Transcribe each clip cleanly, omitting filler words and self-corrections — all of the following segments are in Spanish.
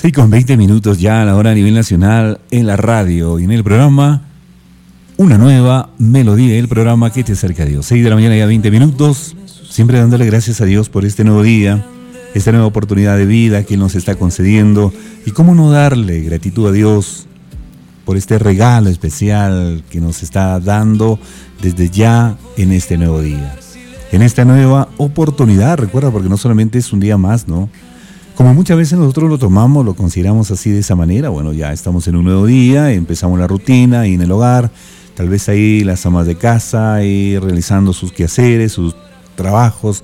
Y con 20 minutos ya a la hora a nivel nacional en la radio y en el programa Una Nueva Melodía, el programa que te acerca a Dios. 6 de la mañana ya 20 minutos, siempre dándole gracias a Dios por este nuevo día, esta nueva oportunidad de vida que Él nos está concediendo. Y cómo no darle gratitud a Dios por este regalo especial que nos está dando desde ya en este nuevo día, en esta nueva oportunidad. Recuerda, porque no solamente es un día más, ¿no? Como muchas veces nosotros lo tomamos, lo consideramos así de esa manera. Bueno, ya estamos en un nuevo día, empezamos la rutina y en el hogar, tal vez ahí las amas de casa, ahí realizando sus quehaceres, sus trabajos,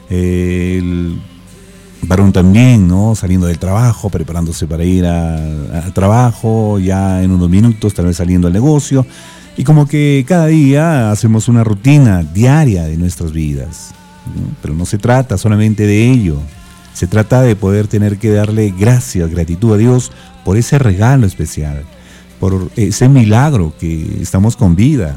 el varón también, ¿no? Saliendo del trabajo, preparándose para ir al trabajo, ya en unos minutos, tal vez saliendo al negocio. Y como que cada día hacemos una rutina diaria de nuestras vidas, ¿no? Pero no se trata solamente de ello. Se trata de poder tener que darle gracias, gratitud a Dios por ese regalo especial, por ese milagro que estamos con vida.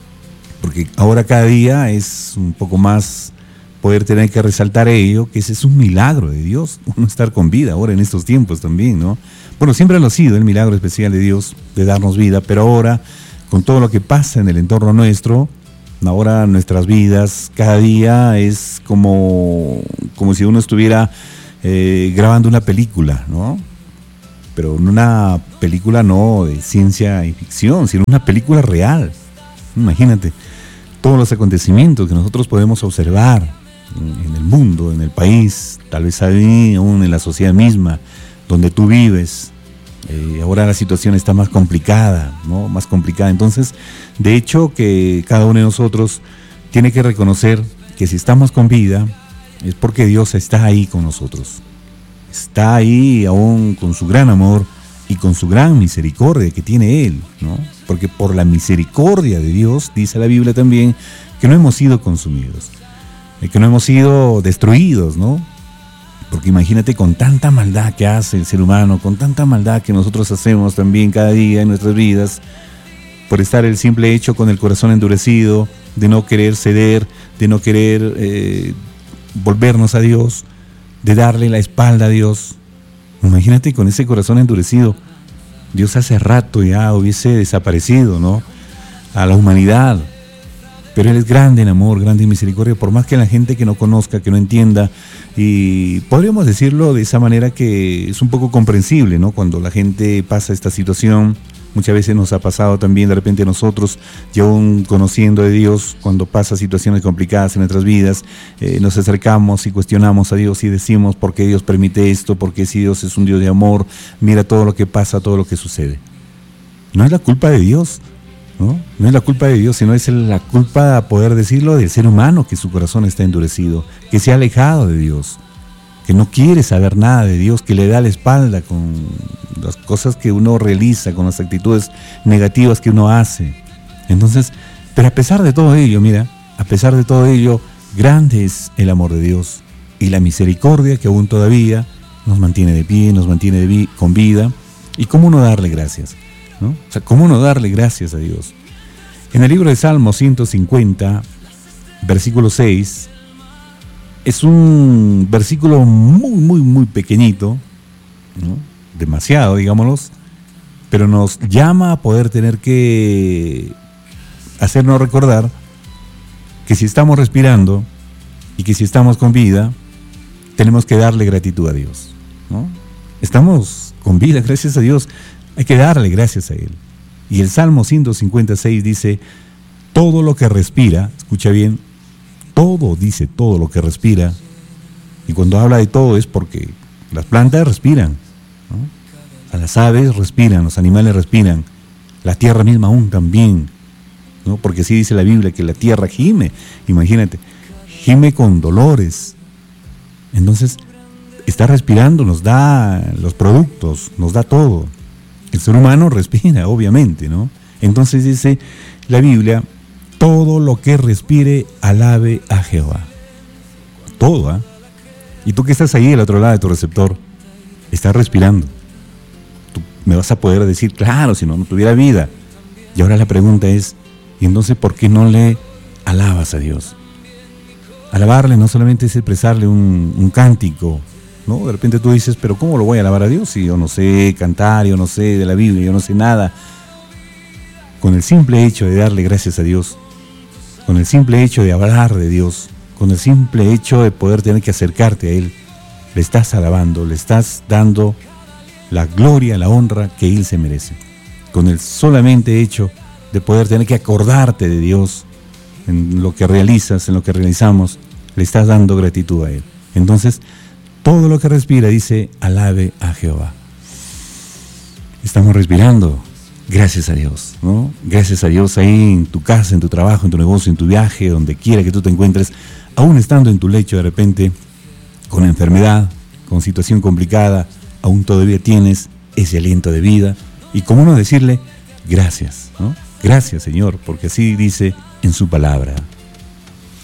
Porque ahora cada día es un poco más poder tener que resaltar ello, que ese es un milagro de Dios, uno estar con vida ahora en estos tiempos también, ¿no? Bueno, siempre lo ha sido el milagro especial de Dios de darnos vida, pero ahora con todo lo que pasa en el entorno nuestro, ahora nuestras vidas cada día es como si uno estuviera grabando una película, ¿no? Pero una película no de ciencia y ficción, sino una película real. Imagínate todos los acontecimientos que nosotros podemos observar en el mundo, en el país, tal vez ahí aún en la sociedad misma, donde tú vives. Ahora la situación está más complicada, ¿no? Más complicada. Entonces, de hecho, que cada uno de nosotros tiene que reconocer que si estamos con vida, es porque Dios está ahí con nosotros. Está ahí aún con su gran amor y con su gran misericordia que tiene Él, ¿no? Porque por la misericordia de Dios, dice la Biblia también, que no hemos sido consumidos, que no hemos sido destruidos, ¿no? Porque imagínate con tanta maldad que hace el ser humano, con tanta maldad que nosotros hacemos también cada día en nuestras vidas, por estar el simple hecho con el corazón endurecido, de no querer ceder, de no querer volvernos a Dios, de darle la espalda a Dios. Imagínate con ese corazón endurecido, Dios hace rato ya hubiese desaparecido, ¿no? A la humanidad. Pero Él es grande en amor, grande en misericordia, por más que la gente que no conozca, que no entienda, y podríamos decirlo de esa manera que es un poco comprensible, ¿no? Cuando la gente pasa esta situación, muchas veces nos ha pasado también de repente a nosotros, ya aún conociendo de Dios, cuando pasa situaciones complicadas en nuestras vidas, nos acercamos y cuestionamos a Dios y decimos, ¿por qué Dios permite esto? ¿Por qué si Dios es un Dios de amor? Mira todo lo que pasa, todo lo que sucede. No es la culpa de Dios, ¿no? No es la culpa de Dios, sino es la culpa, poder decirlo, del ser humano, que su corazón está endurecido, que se ha alejado de Dios, que no quiere saber nada de Dios, que le da la espalda con las cosas que uno realiza, con las actitudes negativas que uno hace. Entonces, pero a pesar de todo ello, mira, a pesar de todo ello, grande es el amor de Dios y la misericordia que aún todavía nos mantiene de pie, nos mantiene con vida. ¿Y cómo no darle gracias? ¿No? O sea, ¿cómo no darle gracias a Dios? En el libro de Salmos 150, versículo 6, es un versículo muy pequeñito, ¿no? Demasiado, digámoslo, pero nos llama a poder tener que hacernos recordar que si estamos respirando y que si estamos con vida, tenemos que darle gratitud a Dios, ¿no? Estamos con vida, gracias a Dios. Hay que darle gracias a Él. Y el Salmo 156 dice, todo lo que respira, escucha bien, dice todo lo que respira. Y cuando habla de todo es porque las plantas respiran, ¿no? O sea, las aves respiran, los animales respiran, la tierra misma aún también, ¿no? Porque así dice la Biblia, que la tierra gime, imagínate, gime con dolores. Entonces, está respirando, nos da los productos, nos da todo. El ser humano respira, obviamente, ¿no? Entonces dice la Biblia, todo lo que respire, alabe a Jehová. Todo, ¿ah? Y tú que estás ahí al otro lado de tu receptor, estás respirando. Tú me vas a poder decir, claro, si no tuviera vida. Y ahora la pregunta es, ¿y entonces por qué no le alabas a Dios? Alabarle no solamente es expresarle un cántico, ¿no? De repente tú dices, pero ¿cómo lo voy a alabar a Dios si yo no sé cantar, yo no sé de la Biblia, yo no sé nada? Con el simple hecho de darle gracias a Dios, con el simple hecho de hablar de Dios, con el simple hecho de poder tener que acercarte a Él, le estás alabando, le estás dando la gloria, la honra que Él se merece. Con el solamente hecho de poder tener que acordarte de Dios en lo que realizas, en lo que realizamos, le estás dando gratitud a Él. Entonces, todo lo que respira dice, alabe a Jehová. Estamos respirando, gracias a Dios, ¿no? Gracias a Dios ahí en tu casa, en tu trabajo, en tu negocio, en tu viaje, donde quiera que tú te encuentres, aún estando en tu lecho de repente, con enfermedad, con situación complicada, aún todavía tienes ese aliento de vida. Y cómo no decirle, gracias, ¿no? Gracias, Señor, porque así dice en su palabra.